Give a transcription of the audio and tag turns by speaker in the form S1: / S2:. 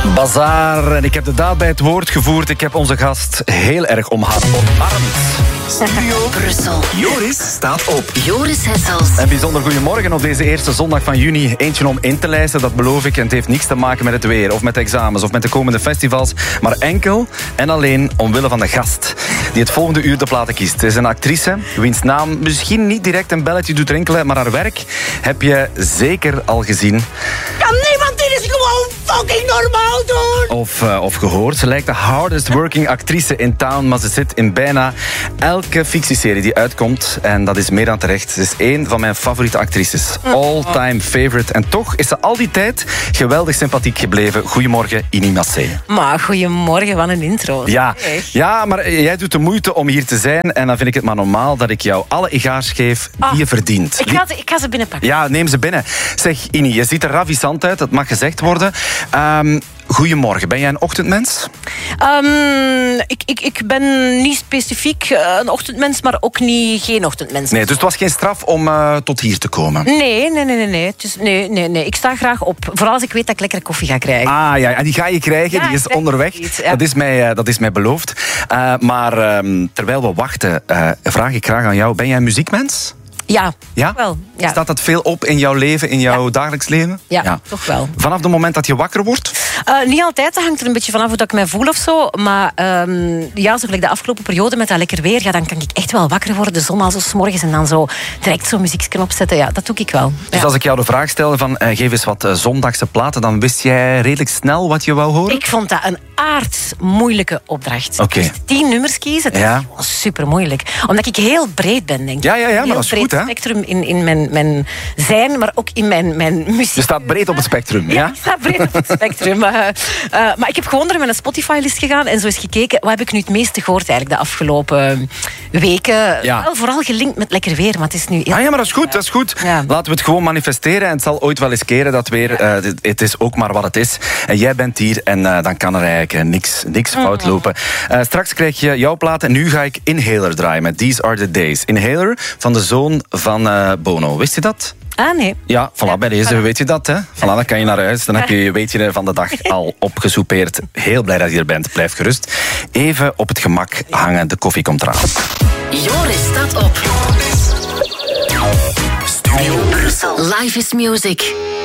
S1: Bazaar. En ik heb de daad bij het woord gevoerd. Ik heb onze gast heel erg omarmd.
S2: Studio Brussel.
S3: Joris staat op.
S2: Joris Hessels.
S1: Een bijzonder goedemorgen op deze eerste zondag van juni. Eentje om in te lijsten, dat beloof ik. En het heeft niks te maken met het weer, of met examens, of met de komende festivals. Maar enkel en alleen omwille van de gast die het volgende uur de platen kiest. Het is een actrice, wiens naam misschien niet direct een belletje doet rinkelen, maar haar werk heb je zeker al gezien.
S4: Kan niemand dit eens gewoon fucking normaal doen?
S1: Of gehoord. Ze lijkt de hardest working actrice in town, maar ze zit in bijna elke fictieserie die uitkomt. En dat is meer dan terecht. Ze is één van mijn favoriete actrices. All-time favorite. En toch is ze al die tijd geweldig sympathiek gebleven. Goedemorgen, Ini Massé.
S4: Maar goedemorgen, wat een intro.
S1: Ja, maar jij doet de moeite om hier te zijn. En dan vind ik het maar normaal dat ik jou alle egaars geef die je verdient.
S4: Ik ga ze binnenpakken.
S1: Ja, neem ze binnen. Zeg, Ini, je ziet er ravissant uit. Dat mag gezegd worden. Goedemorgen. Ben jij een ochtendmens?
S4: Ik ben niet specifiek een ochtendmens, maar ook niet geen ochtendmens.
S1: Nee, dus het was geen straf om tot hier te komen?
S4: Nee. Ik sta graag op. Vooral als ik weet dat ik lekker koffie ga krijgen.
S1: Ah ja, en die ga je krijgen.
S4: Ja,
S1: die is onderweg.
S4: Iets, ja.
S1: Dat is mij beloofd. Maar terwijl we wachten, vraag ik graag aan jou. Ben jij een muziekmens?
S4: Ja, wel. Ja.
S1: Staat dat veel op in jouw leven, in jouw dagelijks leven?
S4: Ja, toch wel.
S1: Vanaf het moment dat je wakker wordt?
S4: Niet altijd, dat hangt er een beetje vanaf hoe dat ik mij voel of zo. Maar zo gelijk de afgelopen periode met dat lekker weer, dan kan ik echt wel wakker worden, de zon al zo 's morgens en dan zo direct zo'n muziekje opzetten. Ja, dat doe ik wel.
S1: Dus als ik jou de vraag stelde van geef eens wat zondagse platen, dan wist jij redelijk snel wat je wou horen?
S4: Ik vond dat een aardsmoeilijke opdracht.
S1: Oké.
S4: Dus 10 nummers kiezen, dat is gewoon super moeilijk. Omdat ik heel breed ben, denk ik.
S1: Ja, maar dat is goed, hè?
S4: Spectrum in mijn zijn, maar ook in mijn muziek.
S1: Je staat breed op het spectrum, ja?
S4: Ik sta breed op het spectrum. Maar ik heb gewoon er met een Spotify-list gegaan en zo eens gekeken, wat heb ik nu het meeste gehoord eigenlijk de afgelopen weken.
S1: Ja.
S4: Wel, vooral gelinkt met lekker weer, maar het is nu...
S1: Ja, maar dat is goed.
S4: Ja.
S1: Laten we het gewoon manifesteren en het zal ooit wel eens keren, dat weer. Het is ook maar wat het is. En jij bent hier en dan kan er eigenlijk niks fout lopen. Straks krijg je jouw plaat en nu ga ik Inhaler draaien met These Are The Days. Inhaler van de zoon van Bono. Wist je dat?
S4: Ah, nee.
S1: Ja, voilà, bij deze weet je dat. Hè? Voilà, dan kan je naar huis. Dan heb je je weetje van de dag al opgesoupeerd. Heel blij dat je er bent. Blijf gerust. Even op het gemak hangen. De koffie komt eraan.
S2: Joris staat op. Studio Brussel. Life is music.